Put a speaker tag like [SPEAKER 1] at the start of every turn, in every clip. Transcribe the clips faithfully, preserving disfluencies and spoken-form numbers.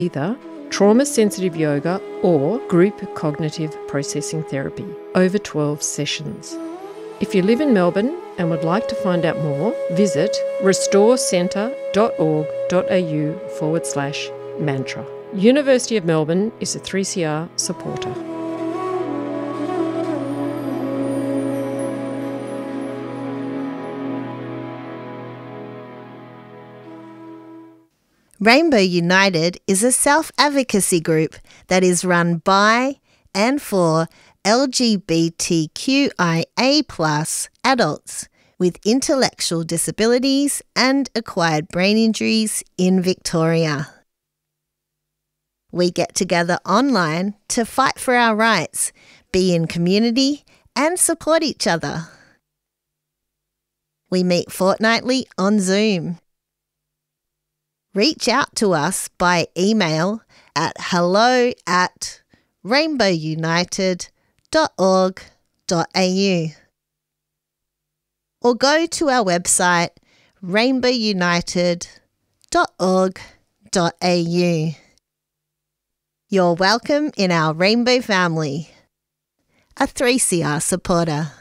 [SPEAKER 1] either trauma-sensitive yoga or group cognitive processing therapy over twelve sessions. If you live in Melbourne and would like to find out more, visit restorecentre.org.au forward slash mantra. University of Melbourne is a three C R supporter.
[SPEAKER 2] Rainbow United is a self-advocacy group that is run by and for L G B T Q I A plus adults with intellectual disabilities and acquired brain injuries in Victoria. We get together online to fight for our rights, be in community and support each other. We meet fortnightly on Zoom. Reach out to us by email at hello at rainbowunited.org.au or go to our website rainbowunited.org.au. You're welcome in our Rainbow family. A three C R supporter.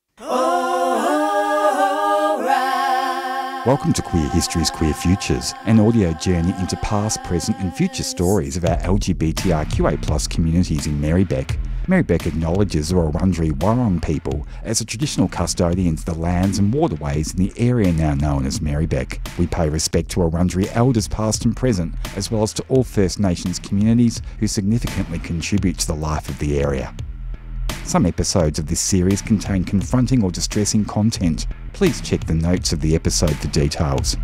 [SPEAKER 3] Welcome to Queer Histories, Queer Futures, an audio journey into past, present and future stories of our L G B T Q I A plus communities in Marybeck. Marybeck acknowledges the Wurundjeri Wurrung people as the traditional custodians of the lands and waterways in the area now known as Marybeck. We pay respect to Wurundjeri elders past and present, as well as to all First Nations communities who significantly contribute to the life of the area. Some episodes of this series contain confronting or distressing content. Please check the notes of the episode for details.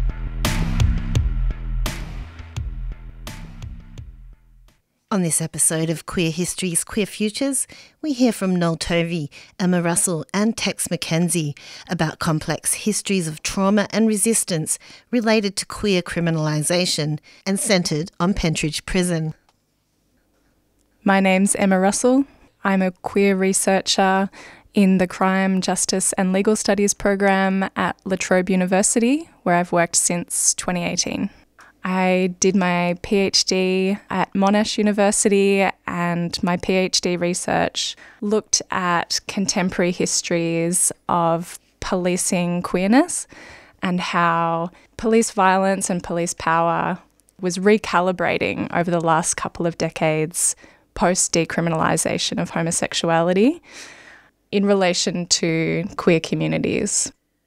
[SPEAKER 2] On this episode of Queer Histories, Queer Futures, we hear from Noel Tovey, Emma Russell and Tex McKenzie about complex histories of trauma and resistance related to queer criminalisation and centred on Pentridge Prison.
[SPEAKER 4] My name's Emma Russell. I'm a queer researcher in the Crime, Justice and Legal Studies program at La Trobe University, where I've worked since twenty eighteen. I did my PhD at Monash University, and my PhD research looked at contemporary histories of policing queerness and how police violence and police power was recalibrating over the last couple of decades post-decriminalisation of homosexuality in relation to queer communities.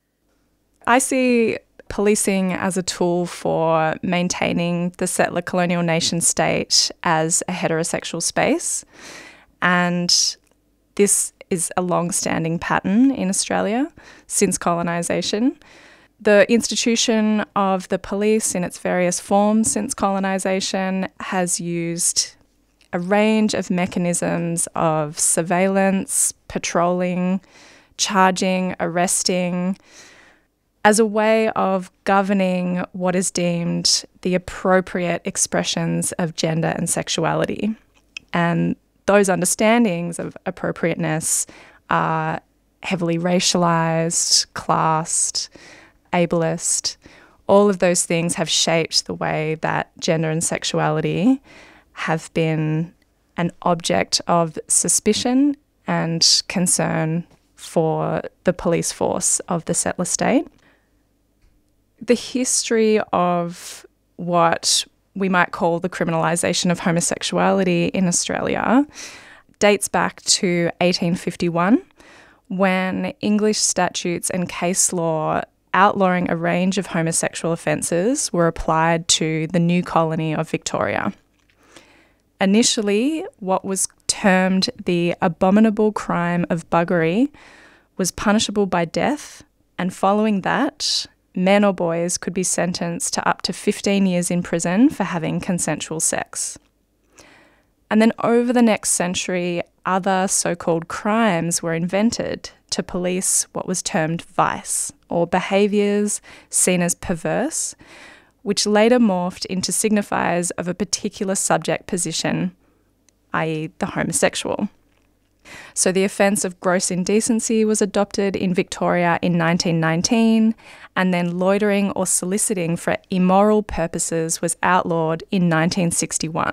[SPEAKER 4] I see policing as a tool for maintaining the settler colonial nation state as a heterosexual space, and this is a long-standing pattern in Australia since colonisation. The institution of the police in its various forms since colonisation has used a range of mechanisms of surveillance, patrolling, charging, arresting, as a way of governing what is deemed the appropriate expressions of gender and sexuality. And those understandings of appropriateness are heavily racialised, classed, ableist. All of those things have shaped the way that gender and sexuality have been an object of suspicion and concern for the police force of the settler state. The history of what we might call the criminalisation of homosexuality in Australia dates back to eighteen fifty-one, when English statutes and case law outlawing a range of homosexual offences were applied to the new colony of Victoria. Initially, what was termed the abominable crime of buggery was punishable by death, and following that, men or boys could be sentenced to up to fifteen years in prison for having consensual sex. And then over the next century, other so-called crimes were invented to police what was termed vice, or behaviours seen as perverse, which later morphed into signifiers of a particular subject position, that is the homosexual. So the offence of gross indecency was adopted in Victoria in nineteen nineteen, and then loitering or soliciting for immoral purposes was outlawed in nineteen sixty-one.